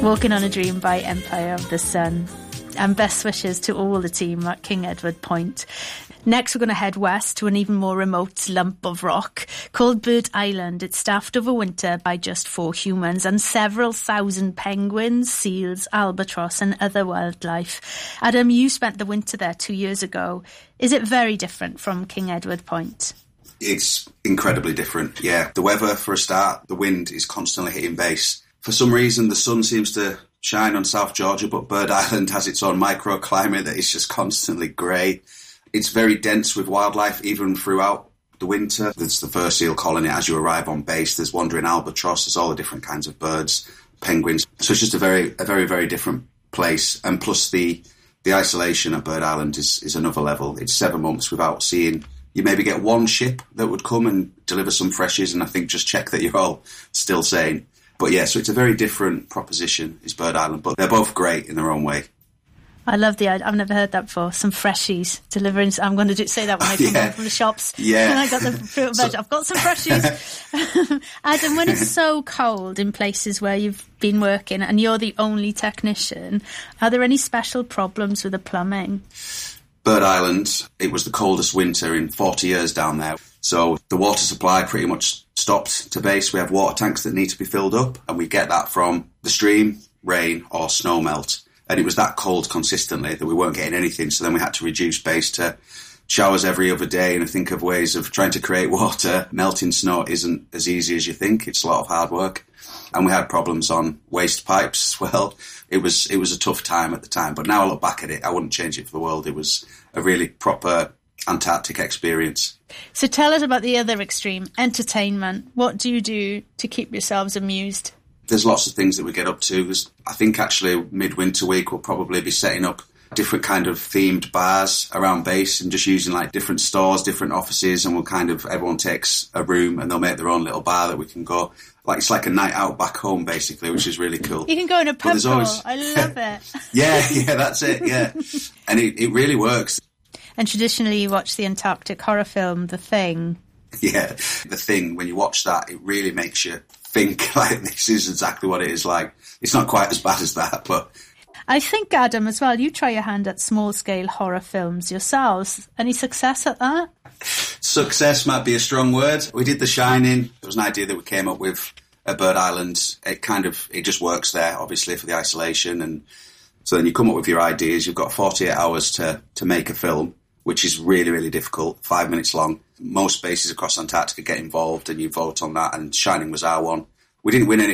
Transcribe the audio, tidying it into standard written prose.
Walking on a Dream by Empire of the Sun. And best wishes to all the team at King Edward Point. Next, we're going to head west to an even more remote lump of rock called Bird Island. It's staffed over winter by just 4 humans and several thousand penguins, seals, albatross and other wildlife. Adam, you spent the winter there 2 years ago. Is it very different from King Edward Point? It's incredibly different, yeah. The weather, for a start, the wind is constantly hitting base. For some reason, the sun seems to shine on South Georgia, but Bird Island has its own microclimate that is just constantly grey. It's very dense with wildlife, even throughout the winter. There's the fur seal colony as you arrive on base. There's wandering albatross. There's all the different kinds of birds, penguins. So it's just a very, very different place. And plus the isolation at Bird Island is another level. It's 7 months without seeing. You maybe get one ship that would come and deliver some freshies, and I think just check that you're all still sane. But yeah, so it's a very different proposition, is Bird Island, but they're both great in their own way. I love the idea. I've never heard that before. Some freshies delivering. I'm going to say that when I come home from the shops. Yeah. And I got the fruit and veg. I've got some freshies. Adam, when it's so cold in places where you've been working and you're the only technician, are there any special problems with the plumbing? Bird Island, it was the coldest winter in 40 years down there. So the water supply pretty much stopped to base. We have water tanks that need to be filled up, and we get that from the stream, rain or snow melt. And it was that cold consistently that we weren't getting anything. So then we had to reduce base to showers every other day and think of ways of trying to create water. Melting snow isn't as easy as you think. It's a lot of hard work. And we had problems on waste pipes as well. It was a tough time at the time. But now I look back at it, I wouldn't change it for the world. It was a really proper Antarctic experience. So tell us about the other extreme, entertainment. What do you do to keep yourselves amused? There's lots of things that we get up to. I think actually midwinter week we'll probably be setting up different kind of themed bars around base and just using like different stores, different offices, and everyone takes a room and they'll make their own little bar that we can go. Like it's like a night out back home basically, which is really cool. You can go in a pub crawl. I love it. Yeah, that's it, yeah. And it really works. And traditionally you watch the Antarctic horror film, The Thing. Yeah, The Thing, when you watch that, it really makes you think like this is exactly what it is like. It's not quite as bad as that, but... I think, Adam, as well, you try your hand at small-scale horror films yourselves. Any success at that? Success might be a strong word. We did The Shining. It was an idea that we came up with at Bird Island. It just works there, obviously, for the isolation. And so then you come up with your ideas. You've got 48 hours to make a film, which is really, really difficult, 5 minutes long. Most bases across Antarctica get involved and you vote on that, and Shining was our one. We didn't win any